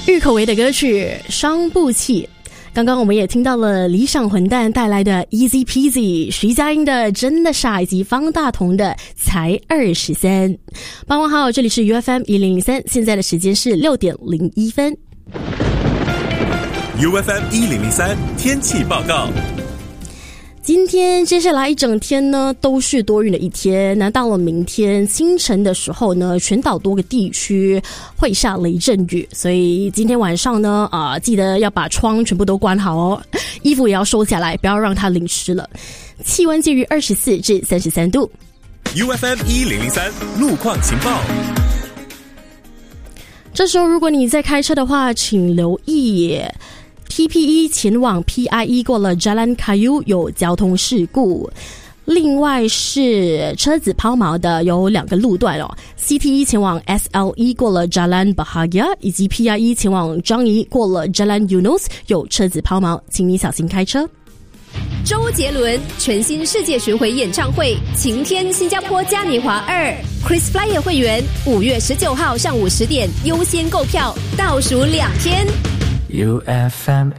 郁可唯的歌曲《伤不起》。刚刚我们也听到了理想混蛋带来的 Easy Peasy， 徐佳莹的真的傻，以及方大同的才23。傍晚好，这里是 UFM 1003，现在的时间是6点01分。 UFM 1003天气报告。 今天接下来一整天呢都是多云的一天，那到了明天清晨的时候呢，全岛多个地区会下雷阵雨，所以今天晚上呢记得要把窗全部都关好哦，衣服也要收起来，不要让它淋湿了。气温介于24至33度。 UFM 1003路况情报。 这时候如果你在开车的话，请留意TPE 前往 PIE 过了 Jalan Kayu 有交通事故，另外是车子抛锚的有2个路段哦， CTE 前往 SLE 过了 Jalan Bahagia， 以及 PIE 前往樟宜过了 Jalan Eunos 有车子抛锚，请你小心开车。 周杰伦全新世界巡回演唱会晴天新加坡嘉年华2 Chris Flyer 会员5月19号上午10点优先购票，倒数2天。 UFM